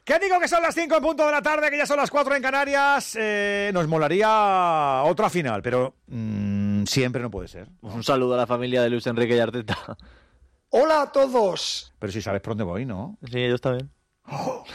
¿Qué digo que son las 5 en punto de la tarde, que ya son las 4 en Canarias? Nos molaría otra final, pero siempre no puede ser. Un saludo a la familia de Luis Enrique y Arteta. Hola a todos. Pero si sabes por dónde voy, ¿no? Sí, ellos también.